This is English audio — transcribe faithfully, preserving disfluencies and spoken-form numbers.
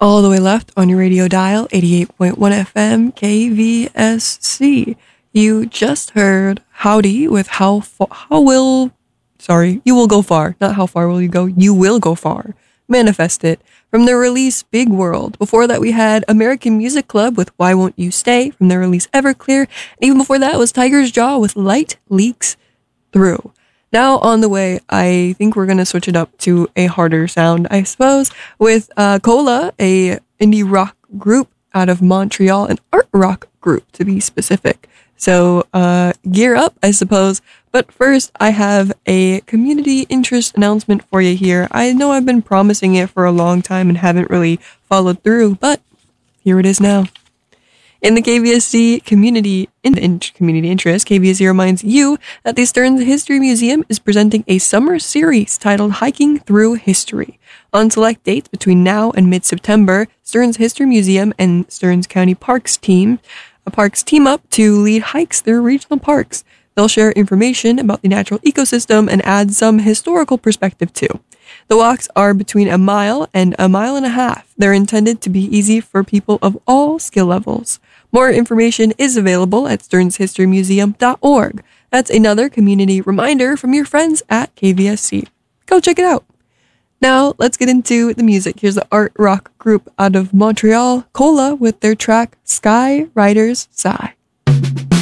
All the way left on your radio dial, eighty-eight point one F M, K V S C. You just heard Howdy with How Fa- How Will... Sorry, You Will Go Far. Not How Far Will You Go, You Will Go Far. Manifest It. From their release, Big World. Before that, we had American Music Club with Why Won't You Stay from their release, Everclear. And even before that was Tiger's Jaw with Light Leaks Through. Now on the way, I think we're going to switch it up to a harder sound, I suppose, with uh, Cola, a indie rock group out of Montreal, an art rock group to be specific. So uh, gear up, I suppose. But first, I have a community interest announcement for you here. I know I've been promising it for a long time and haven't really followed through, but here it is now. In the K V S C community in, in community interest, K V S C reminds you that the Stearns History Museum is presenting a summer series titled Hiking Through History. On select dates between now and mid-September, Stearns History Museum and Stearns County Parks team, uh, parks team up to lead hikes through regional parks. They'll share information about the natural ecosystem and add some historical perspective too. The walks are between a mile and a mile and a half. They're intended to be easy for people of all skill levels. More information is available at stearns history museum dot org. That's another community reminder from your friends at K V S C. Go check it out. Now, let's get into the music. Here's the art rock group out of Montreal, Cola, with their track Sky Riders Sigh.